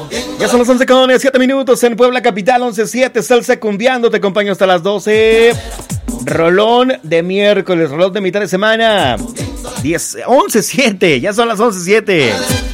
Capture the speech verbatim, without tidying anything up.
Ya son las once con siete minutos en Puebla Capital, once siete, Salsa Cumbiando, te acompaño hasta las doce. Rolón de miércoles, rolón de mitad de semana. diez, once siete, ya son las once siete.